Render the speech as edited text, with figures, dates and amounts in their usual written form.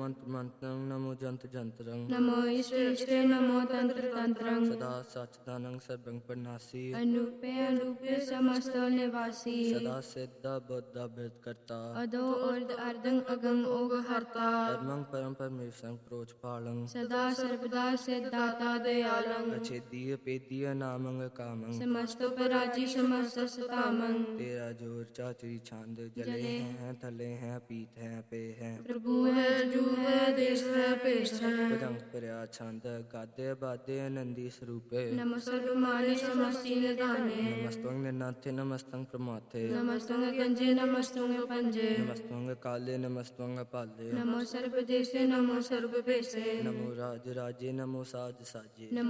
ਮੰਤਰ ਮੰਤਰੰ ਨਮੋ ਜੰਤਰ ਜੰਤਰੰ ਨਮੋ ਈਸ਼ਵਰ ਈਸ਼ਵਰ ਨਮੋ ਤੰਤਰ ਤੰਤਰੰ ਸਦਾ ਸਚਦਾਨੰ ਸਰਬੰ ਪ੍ਰਨਾਸੀ ਅਨੂਪੇ ਅਰੂਪੇ ਸਮਸਤੋ ਨਿਵਾਸੀ ਸਦਾ ਸਿੱਧਾ ਬੁੱਧਾ ਬਿਰਧ ਕਰਤਾ ਅਦੋ ਉਰਧ ਅਰਧੰ ਅਗੰ ਓਗ ਹਰਤਾ ਪਰਮੰ ਪਰਮ ਪਰਮੇਸ਼ਰੰ ਪ੍ਰੋਚ ਪਾਲੰ ਸਦਾ ਸਰਬਦਾ ਸਿਧਾਤਾ ਦਇਆਲੰ ਅਛੇਦੀ ਅਪੇਦੀ ਨਾਮੰ ਕਾਮੰ ਸਮਸਤੋ ਪਰਾਜੀ ਸਮਸਤ ਸਤਾਮੰ ਤੇਰਾ ਜੋਰ ਚਾਚਰੀ ਛੰਦ ਜਲੇ ਹੈ ਥਲੇ ਹੈ ਪੀਤ ਹੈ ਪੇ ਹੈ ਪ੍ਰਭੂ ਹੈ ਜੂ ਹੈ ਦੇਸ ਹੈ ਭੇਸ ਹੈ ਪਦੰਗ ਪਰਿਆ ਛੰਦ ਗਾਦੇ ਬਾਦੇ ਆਨੰਦੀ ਸਰੂਪੇ ਨਮੋ ਸਰਬਮਾਨੇ ਸਮਸਤੀ ਨਿਧਾਨੇ ਨਮਸਤੰ ਨਿਨਾਥੇ ਨਮਸਤੰ ਪ੍ਰਮਾਥੇ ਨਮਸਤੰ ਗੰਜੇ ਨਮਸਤੰ ਪੰਜੇ ਨਮਸਤੰ ਕਾਲੇ ਨਮਸਤੰ ਪਾਲੇ ਨਮੋ ਸਰਬ ਦੇਸੇ ਨਮੋ ਸਰਬ ਭੇਸੇ ਨਮੋ ਰਾਜ ਰਾਜੇ ਨਮੋ ਸਾਜ ਸਾਜੇ